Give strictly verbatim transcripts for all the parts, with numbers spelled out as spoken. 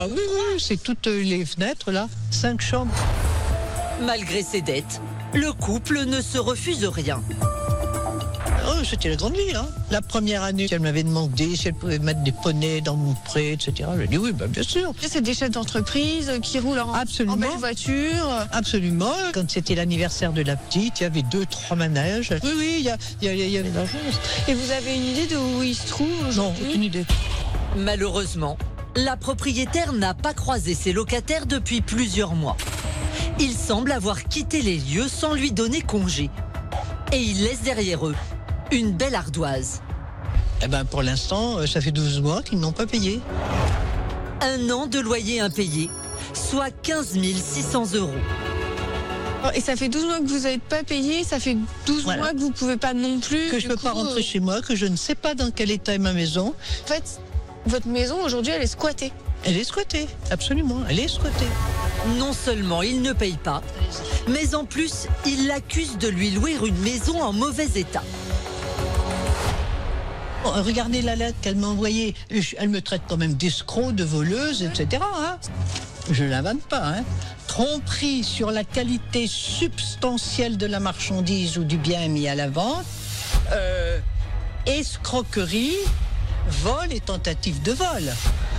Ah oui, oui, c'est toutes les fenêtres là, cinq chambres. Malgré ses dettes, le couple ne se refuse rien. Oh, c'était la grande vie, hein. La première année, elle m'avait demandé si elle pouvait mettre des poneys dans mon pré, et cetera. J'ai dit oui, bah, bien sûr. C'est des chefs d'entreprise qui roulent en, Absolument. en belle voiture. Absolument. Quand c'était l'anniversaire de la petite, il y avait deux, trois manèges. Oui, oui, il y, a, il y, a, il y avait de l'argent. Et vous avez une idée de où il se trouve Non, aujourd'hui? aucune idée. Malheureusement, la propriétaire n'a pas croisé ses locataires depuis plusieurs mois. Il semble avoir quitté les lieux sans lui donner congé. Et il laisse derrière eux une belle ardoise. Eh ben, pour l'instant, ça fait douze mois qu'ils n'ont pas payé. Un an de loyer impayé, soit quinze mille six cents euros. Et ça fait douze mois que vous n'êtes pas payé, ça fait douze Voilà. mois que vous ne pouvez pas non plus. Que je ne peux Du pas coup, rentrer euh, chez moi, que je ne sais pas dans quel état est ma maison. En fait, votre maison aujourd'hui, elle est squattée. Elle est squattée, absolument, elle est squattée. Non seulement il ne paye pas, mais en plus, il l'accuse de lui louer une maison en mauvais état. Bon, regardez la lettre qu'elle m'a envoyée. Elle me traite quand même d'escroc, de voleuse, et cetera. Hein. Je ne l'invente pas. Hein. Tromperie sur la qualité substantielle de la marchandise ou du bien mis à la vente. Euh, escroquerie, vol et tentative de vol.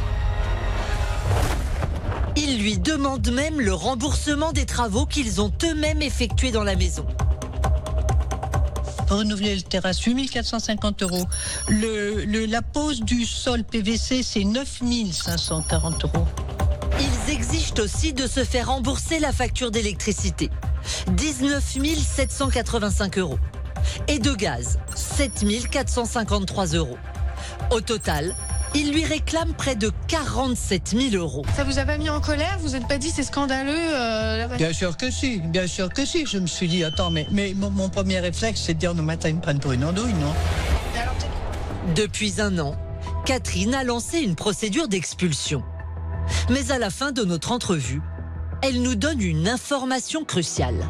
Il lui demande même le remboursement des travaux qu'ils ont eux-mêmes effectués dans la maison. Renouveler le terrasse, huit mille quatre cent cinquante euros. Le, le, la pose du sol P V C, c'est neuf mille cinq cent quarante euros. Ils exigent aussi de se faire rembourser la facture d'électricité, dix-neuf mille sept cent quatre-vingt-cinq euros. Et de gaz, sept mille quatre cent cinquante-trois euros. Au total, ils lui réclament près de quarante-sept mille euros. Ça vous a pas mis en colère? Vous n'êtes pas dit c'est scandaleux euh, la... Bien sûr que si, bien sûr que si. Je me suis dit, attends, mais, mais mon, mon premier réflexe, c'est de dire, le matin, ils me prennent pour une andouille, non? Depuis un an, Catherine a lancé une procédure d'expulsion. Mais à la fin de notre entrevue, elle nous donne une information cruciale.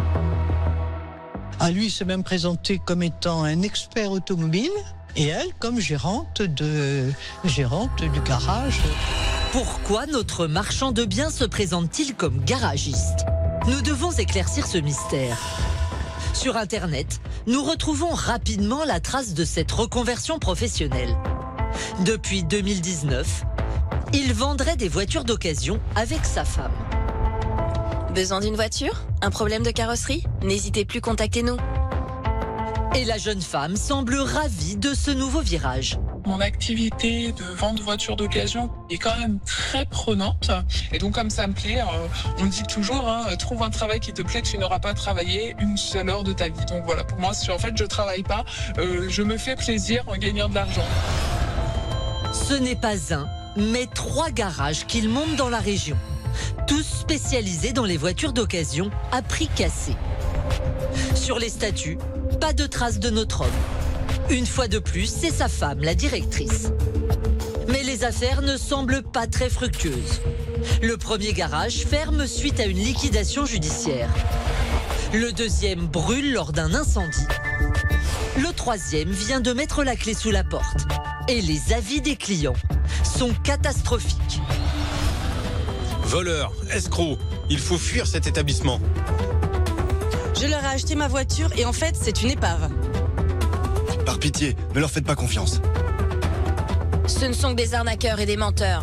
Ah, lui, il s'est même présenté comme étant un expert automobile, et elle, comme gérante, de, gérante du garage. Pourquoi notre marchand de biens se présente-t-il comme garagiste? Nous devons éclaircir ce mystère. Sur Internet, nous retrouvons rapidement la trace de cette reconversion professionnelle. Depuis deux mille dix-neuf, il vendrait des voitures d'occasion avec sa femme. Besoin d'une voiture? Un problème de carrosserie? N'hésitez plus, contactez-nous. Et la jeune femme semble ravie de ce nouveau virage. Mon activité de vente de voitures d'occasion est quand même très prenante. Et donc, comme ça me plaît, euh, on me dit toujours, hein, trouve un travail qui te plaît, tu n'auras pas travaillé une seule heure de ta vie. Donc voilà, pour moi, si en fait je travaille pas, euh, je me fais plaisir en gagnant de l'argent. Ce n'est pas un, mais trois garages qu'il monte dans la région. Tous spécialisés dans les voitures d'occasion à prix cassé. Sur les statuts, pas de traces de notre homme. Une fois de plus, c'est sa femme, la directrice. Mais les affaires ne semblent pas très fructueuses. Le premier garage ferme suite à une liquidation judiciaire. Le deuxième brûle lors d'un incendie. Le troisième vient de mettre la clé sous la porte. Et les avis des clients sont catastrophiques. Voleurs, escrocs, il faut fuir cet établissement. Je leur ai acheté ma voiture et en fait, c'est une épave. Par pitié, ne leur faites pas confiance. Ce ne sont que des arnaqueurs et des menteurs.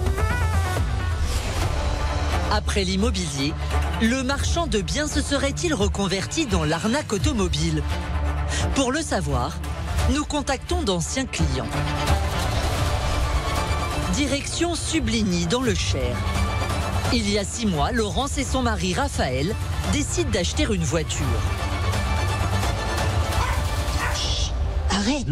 Après l'immobilier, le marchand de biens se serait-il reconverti dans l'arnaque automobile? Pour le savoir, nous contactons d'anciens clients. Direction Subligny dans le Cher. Il y a six mois, Laurence et son mari Raphaël décident d'acheter une voiture. Arrête!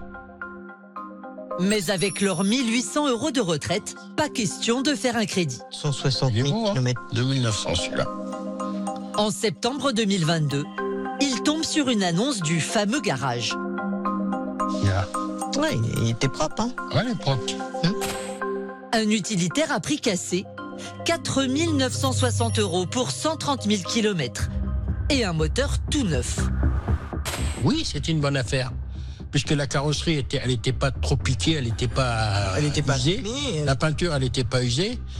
Mais avec leurs mille huit cents euros de retraite, pas question de faire un crédit. cent soixante mille kilomètres. deux mille neuf cents celui-là. En septembre deux mille vingt-deux, il tombe sur une annonce du fameux garage. Yeah. Ouais, il était propre, hein? Ouais, il est propre. Un utilitaire à prix cassé, quatre mille neuf cent soixante euros pour cent trente mille kilomètres. Et un moteur tout neuf. Oui, c'est une bonne affaire. puisque la carrosserie était, elle n'était pas trop piquée, elle n'était pas Elle n'était pas usée. abîmée, elle- La peinture, elle n'était pas usée.